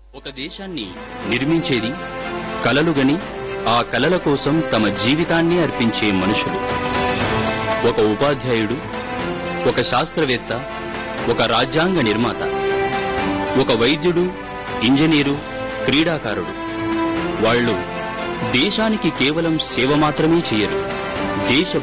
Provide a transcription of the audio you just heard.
ఒక దేశాన్ని నిర్మించేది కలలుగని ఆ కలల కోసం తమ జీవితాన్ని అర్పించే మనుషులు. ఒక ఉపాధ్యాయుడు, ఒక శాస్త్రవేత్త, ఒక రాజ్యాంగ నిర్మాత, ఒక వైద్యుడు, ఇంజనీరు, క్రీడాకారుడు. వాళ్ళు దేశానికి కేవలం సేవ మాత్రమే చేయరు, దేశ